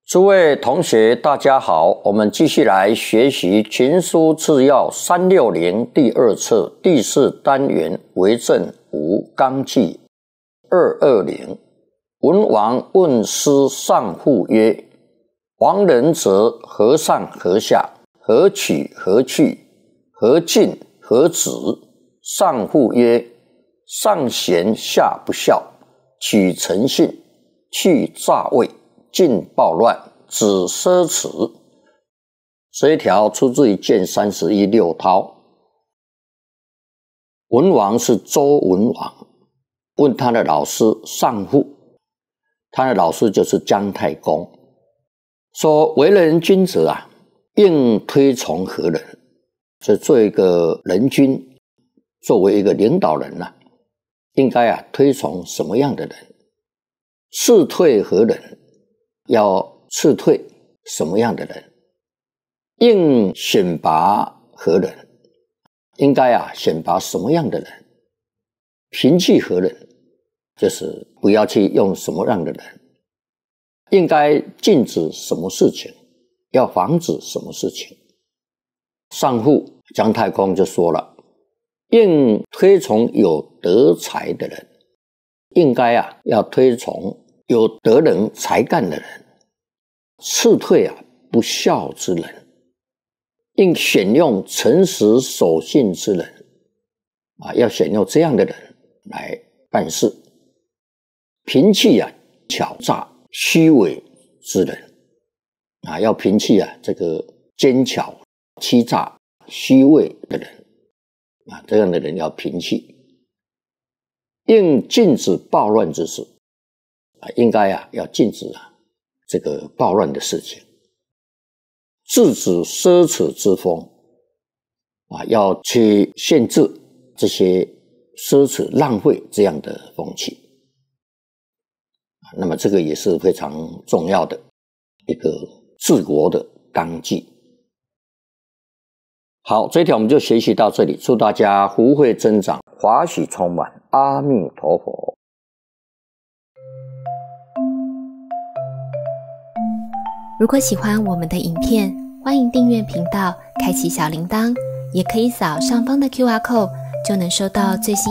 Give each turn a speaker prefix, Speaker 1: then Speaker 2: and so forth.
Speaker 1: 诸位同学，大家好，我们继续来学习《群书治要360》第2册第4单元为政5纲纪220。文王问师上父曰：王人则何上何下？何取何去？何进何止？上父曰：上贤下不孝，取诚信，去诈伪，进暴乱，止奢侈。这一条出自于《卷31六韬》。文王是周文王，问他的老师上父，他的老师就是姜太公，说为人君子啊，应推崇何人？所以做一个人君，作为一个领导人啊，应该推崇什么样的人？斥退何人？要斥退什么样的人？应选拔何人？应该选拔什么样的人？摒弃何人？就是不要去用什么样的人？应该禁止什么事情？要防止什么事情？上父姜太公就说了，应推崇有德才的人，应该要推崇有德能才干的人，斥退不孝之人，应选用诚实守信之人要选用这样的人来办事，摒弃巧诈虚伪之人要摒弃这个奸巧欺诈虚伪的人这样的人要摒弃。应禁止暴乱之事应该要禁止这个暴乱的事情，制止奢侈之风要去限制这些奢侈浪费这样的风气那么这个也是非常重要的一个治国的纲纪。好，这一条我们就学习到这里，祝大家福慧增长，华喜充满，阿弥陀佛。
Speaker 2: 如果喜欢我们的影片，欢迎订阅频道，开启小铃铛，也可以扫上方的 QR code，就能收到最新